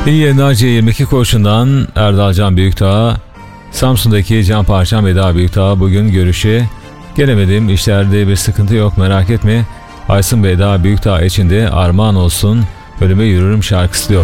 İyi yayınlar. C22 Koçu'ndan Erdal Can Büyükdağ, Samsun'daki Can Parçam Eda Büyükdağ bugün görüşe gelemedim. İşlerde bir sıkıntı yok, merak etme. Aysun ve Eda Büyükdağ için de armağan olsun, ölüme yürürüm şarkısı diyor.